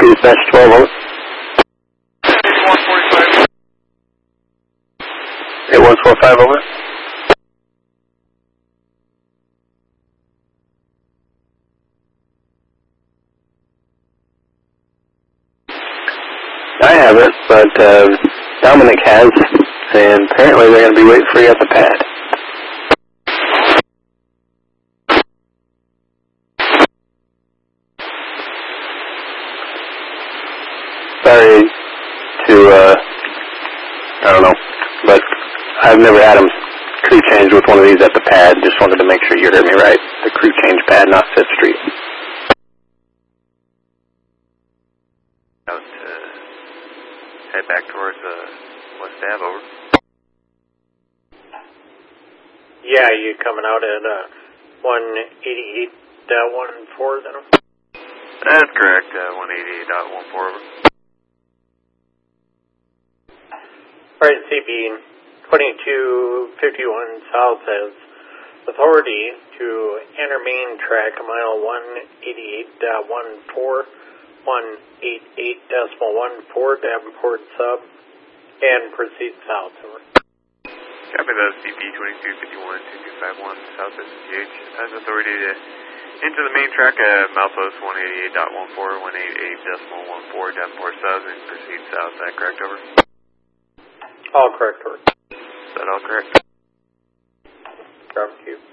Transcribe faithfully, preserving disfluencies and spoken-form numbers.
dispatch twelve, over. one forty-five. eight one four five, over. I haven't, but uh, Dominic has, and apparently they're going to be waiting for you at the pad. Sorry to, uh, I don't know, but I've never had them crew change with one of these at the pad. Just wanted to make sure you heard me right. The crew change pad, not Fifth Street. Out to head back towards uh, West Ave, over. Yeah, you coming out at uh, one eighty-eight point one four then? That's correct, uh, one eighty-eight point one four, over. Alright, C B twenty-two fifty-one South has authority to enter main track a mile one eighty-eight point one four, one eighty-eight point one four, Davenport sub, and proceed south, over. Copy that, C P twenty-two fifty-one two two five one South S G H has authority to enter the main track at milepost one eighty-eight point one four, one eighty-eight point one four, Davenport sub, and proceed south. Is that correct, over? All correct, over. Is that all correct? Drop Q.